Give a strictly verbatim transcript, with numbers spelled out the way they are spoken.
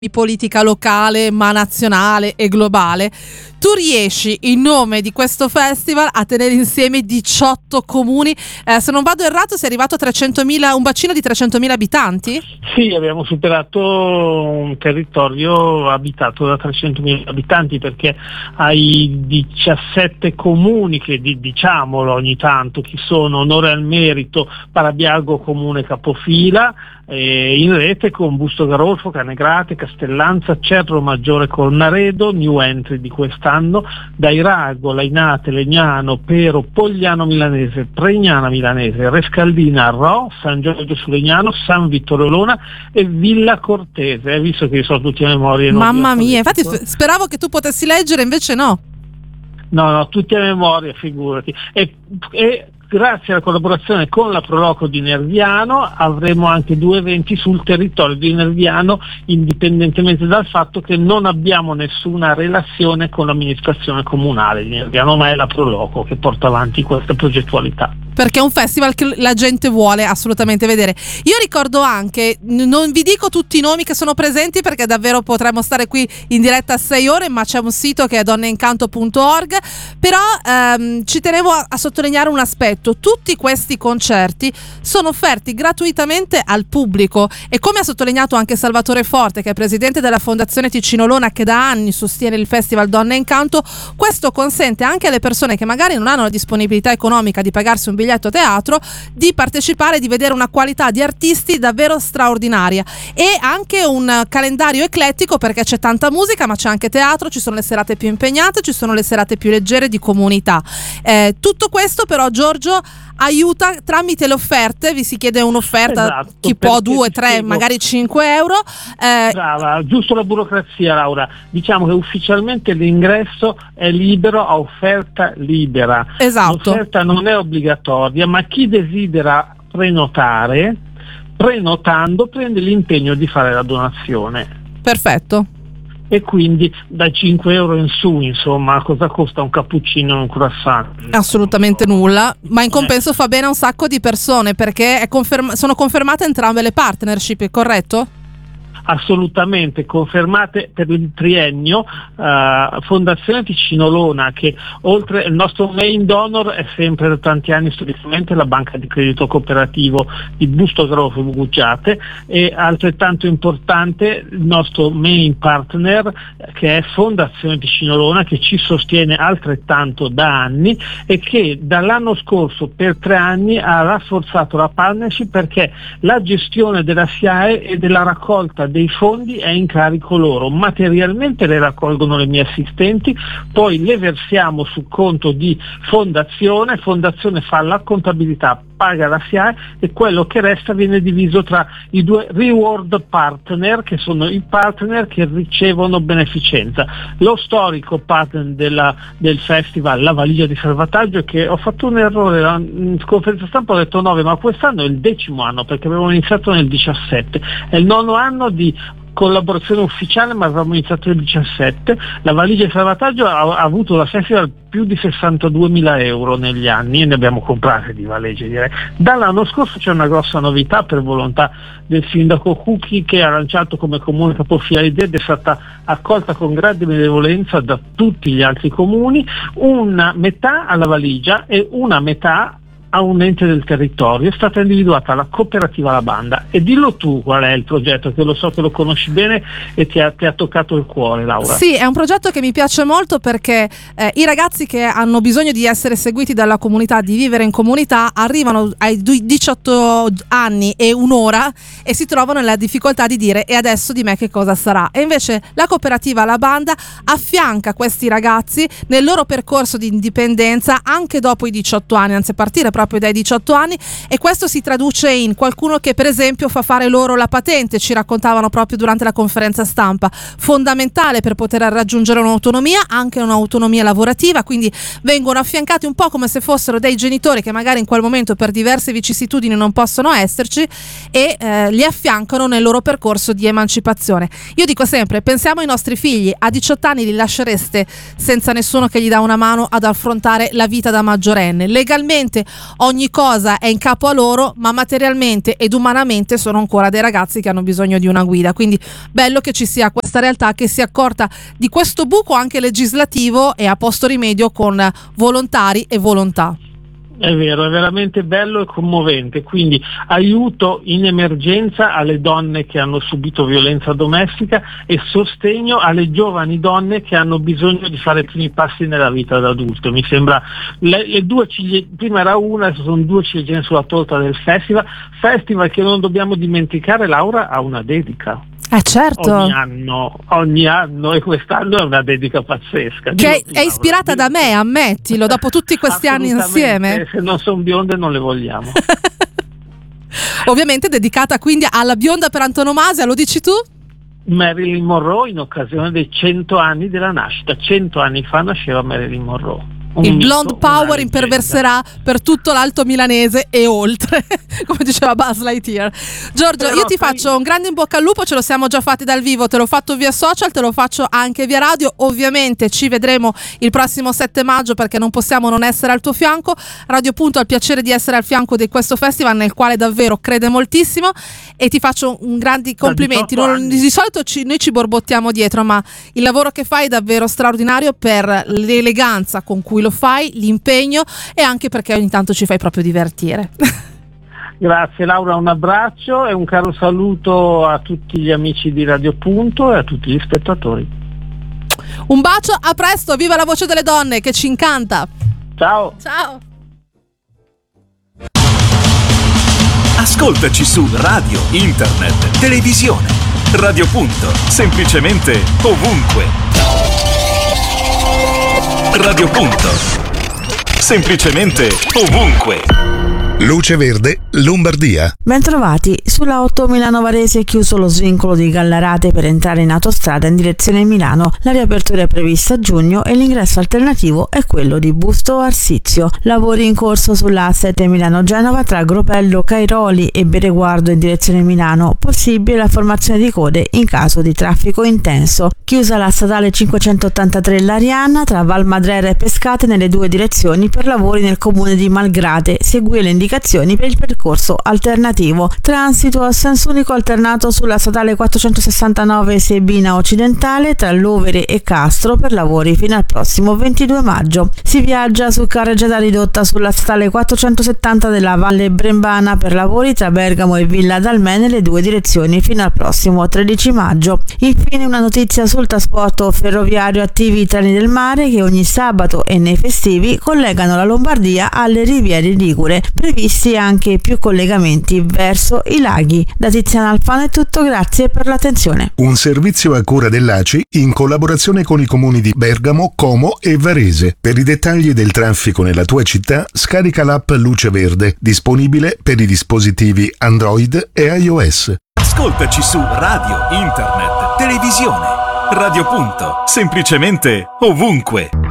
di politica locale, ma nazionale e globale, tu riesci in nome di questo festival a tenere insieme diciotto comuni. Eh, se non vado errato, sei arrivato a trecentomila, un bacino di trecentomila abitanti? Sì, abbiamo superato un territorio abitato da trecentomila abitanti, perché hai diciassette comuni che diciamolo ogni tanto chi sono: onore al merito, Parabiago comune capofila, eh, in rete con Busto Garolfo, Canegrate, Castellanza, Cerro Maggiore, Cornaredo, new entry di quest'anno, Dairago, Lainate, Legnano, Pero, Pogliano Milanese, Pregnana Milanese, Rescaldina, Ro, San Giorgio su Legnano, San Vittorio Olona e Villa Cortese. Hai visto che io so tutti a memoria? Mamma mia, infatti speravo che tu potessi leggere, invece no. No, no, tutti a memoria, figurati. E, e grazie alla collaborazione con la Proloco di Nerviano avremo anche due eventi sul territorio di Nerviano, indipendentemente dal fatto che non abbiamo nessuna relazione con l'amministrazione comunale di Nerviano, ma è la Proloco che porta avanti questa progettualità. Perché è un festival che la gente vuole assolutamente vedere. Io ricordo anche, non vi dico tutti i nomi che sono presenti perché davvero potremmo stare qui in diretta a sei ore, ma c'è un sito che è donneincanto punto org, però ehm, ci tenevo a, a sottolineare un aspetto: tutti questi concerti sono offerti gratuitamente al pubblico, e come ha sottolineato anche Salvatore Forte, che è presidente della Fondazione Ticino Olona, che da anni sostiene il festival Donne in Canto, questo consente anche alle persone che magari non hanno la disponibilità economica di pagarsi un biglietto a teatro di partecipare, di vedere una qualità di artisti davvero straordinaria, e anche un calendario eclettico, perché c'è tanta musica ma c'è anche teatro, ci sono le serate più impegnate, ci sono le serate più leggere di comunità. Eh, tutto questo però, Giorgio, aiuta tramite le offerte. Vi si chiede un'offerta, esatto, chi può due, tre, magari cinque euro. Eh, Brava, giusto la burocrazia, Laura. Diciamo che ufficialmente l'ingresso è libero a offerta libera. Esatto. L'offerta non è obbligatoria, ma chi desidera prenotare, prenotando prende l'impegno di fare la donazione. Perfetto. E quindi dai cinque euro in su, insomma, cosa costa un cappuccino e un croissant? Assolutamente nulla, ma in compenso eh. fa bene a un sacco di persone, perché è conferma- sono confermate entrambe le partnership, corretto? Assolutamente, confermate per il triennio. uh, Fondazione Ticino Olona, che oltre il nostro main donor è sempre da tanti anni storicamente la banca di credito cooperativo di Busto Garolfo Bugiate, e altrettanto importante il nostro main partner, che è Fondazione Ticino Olona, che ci sostiene altrettanto da anni e che dall'anno scorso per tre anni ha rafforzato la partnership, perché la gestione della S I A E e della raccolta dei fondi è in carico loro. Materialmente le raccolgono le mie assistenti, poi le versiamo sul conto di fondazione, fondazione fa la contabilità, paga la S I A E, e quello che resta viene diviso tra i due reward partner, che sono i partner che ricevono beneficenza. Lo storico partner della, del festival, la valigia di salvataggio, che ho fatto un errore in conferenza stampa, ho detto nove, ma quest'anno è il decimo anno, perché avevamo iniziato nel diciassette, è il nono anno di collaborazione ufficiale, ma avevamo iniziato nel diciassette. La valigia di salvataggio ha, ha avuto da festival più di sessantaduemila euro negli anni, e ne abbiamo comprate di valigie, direi. Dall'anno scorso c'è una grossa novità, per volontà del sindaco Cucchi, che ha lanciato come comune capofila l'idea ed è stata accolta con grande benevolenza da tutti gli altri comuni: una metà alla valigia e una metà a un ente del territorio. È stata individuata la cooperativa La Banda. E dillo tu qual è il progetto, che lo so che lo conosci bene e ti ha, ti ha toccato il cuore, Laura. Sì, è un progetto che mi piace molto, perché eh, i ragazzi che hanno bisogno di essere seguiti dalla comunità, di vivere in comunità, arrivano ai diciotto anni e un'ora e si trovano nella difficoltà di dire: e adesso di me che cosa sarà? E invece la cooperativa La Banda affianca questi ragazzi nel loro percorso di indipendenza anche dopo i diciotto anni, anzi a partire proprio dai diciotto anni, e questo si traduce in qualcuno che per esempio fa fare loro la patente, ci raccontavano proprio durante la conferenza stampa, fondamentale per poter raggiungere un'autonomia, anche un'autonomia lavorativa. Quindi vengono affiancati un po' come se fossero dei genitori che magari in quel momento per diverse vicissitudini non possono esserci, e eh, li affiancano nel loro percorso di emancipazione. Io dico sempre: pensiamo ai nostri figli, a diciotto anni li lascereste senza nessuno che gli dà una mano ad affrontare la vita da maggiorenne. Legalmente ogni cosa è in capo a loro, ma materialmente ed umanamente sono ancora dei ragazzi che hanno bisogno di una guida. Quindi bello che ci sia questa realtà che si è accorta di questo buco anche legislativo e ha posto rimedio con volontari e volontà. È vero, è veramente bello e commovente, quindi aiuto in emergenza alle donne che hanno subito violenza domestica e sostegno alle giovani donne che hanno bisogno di fare i primi passi nella vita da adulto. Mi sembra, le, le due ciglie, prima era una, adesso sono due ciliegine sulla torta del festival, festival che non dobbiamo dimenticare, Laura, ha una dedica. Eh certo. Ogni anno, ogni anno, e quest'anno è una dedica pazzesca. Che è, è ispirata da me, ammettilo, dopo tutti questi anni insieme. Se non sono bionde non le vogliamo. Ovviamente dedicata quindi alla bionda per antonomasia, lo dici tu? Marilyn Monroe in occasione dei cento anni della nascita. Cento anni fa nasceva Marilyn Monroe. Un il mito, blonde power imperverserà per tutto l'alto milanese e oltre, come diceva Buzz Lightyear. Giorgio, Però io ti poi... faccio un grande in bocca al lupo, ce lo siamo già fatti dal vivo, te l'ho fatto via social, te lo faccio anche via radio. Ovviamente ci vedremo il prossimo sette maggio perché non possiamo non essere al tuo fianco. Radio Punto ha il piacere di essere al fianco di questo festival nel quale davvero crede moltissimo e ti faccio un grandi complimenti. Non, di solito ci, noi ci borbottiamo dietro, ma il lavoro che fai è davvero straordinario per l'eleganza con cui lo fai, l'impegno e anche perché ogni tanto ci fai proprio divertire. Grazie Laura, un abbraccio e un caro saluto a tutti gli amici di Radio Punto e a tutti gli spettatori. Un bacio, a presto, viva la voce delle donne che ci incanta. Ciao. Ciao. Ascoltaci su radio, internet, televisione. Radio Punto, semplicemente ovunque. Radio Punto, semplicemente ovunque. Luce Verde, Lombardia. Bentrovati, sulla otto Milano Varese è chiuso lo svincolo di Gallarate per entrare in autostrada in direzione Milano. La riapertura è prevista a giugno e l'ingresso alternativo è quello di Busto Arsizio. Lavori in corso sulla A sette Milano-Genova tra Gropello, Cairoli e Bereguardo in direzione Milano. Possibile la formazione di code in caso di traffico intenso. Chiusa la statale cinquecentottantatré Lariana tra Valmadrera e Pescate nelle due direzioni per lavori nel comune di Malgrate. Segui le indicazioni per il percorso alternativo. Transito a senso unico alternato sulla statale quattrocentosessantanove Sebina Occidentale tra Lovere e Castro per lavori fino al prossimo ventidue maggio. Si viaggia su carreggiata ridotta sulla statale quattrocentosettanta della Valle Brembana per lavori tra Bergamo e Villa d'Almè nelle due direzioni fino al prossimo tredici maggio. Infine una notizia sul trasporto ferroviario: attivi i treni del mare che ogni sabato e nei festivi collegano la Lombardia alle riviere ligure. Previsti anche più collegamenti verso i laghi. Da Tiziana Alfano è tutto, grazie per l'attenzione. Un servizio a cura dell'A C I in collaborazione con i comuni di Bergamo, Como e Varese. Per i dettagli del traffico nella tua città scarica l'app Luce Verde, disponibile per i dispositivi Android e iOS. Ascoltaci su radio, internet, televisione. Radio Punto, semplicemente ovunque.